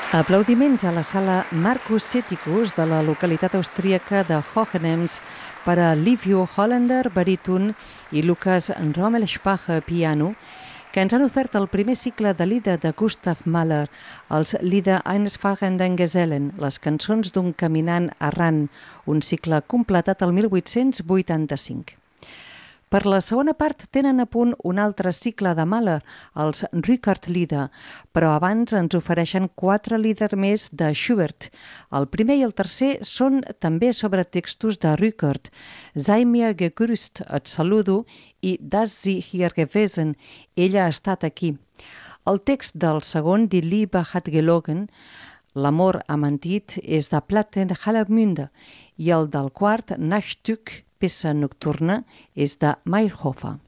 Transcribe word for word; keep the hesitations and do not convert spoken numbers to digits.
Aplaudiments a la sala Marcus Ceticus de la localitat austríaca de Hohenems per a Livio Hollander, baríton, i Lukas Rommelspacher, piano, que ens han ofert el primer cicle de Lieder de Gustav Mahler, els Lieder eines fahrenden Gesellen, les cançons d'un caminant errant, un cicle completat el mil vuit-cents vuitanta-cinc. Per la segona part tenen a punt un altre cicle de Mahler, els Rückert-Lieder, però abans ens ofereixen quatre Lieder més de Schubert. El primer i el tercer són també sobre textos de Rückert, Sei mir gegrüßt, et saludo, i Das sie hier gewesen, ella ha estat aquí. El text del segon, Die Liebe hat gelogen, l'amor ha mentit, és de Platen Hallermünde, i el del quart, Nachtstück, peça nocturna, és de Meyerhofer.